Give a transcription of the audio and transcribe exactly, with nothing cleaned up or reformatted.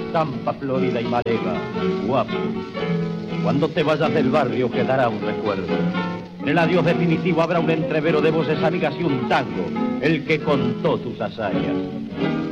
estampa florida y marega, guapo. Cuando te vayas del barrio quedará un recuerdo. En el adiós definitivo habrá un entrevero de voces amigas y un tango, el que contó tus hazañas.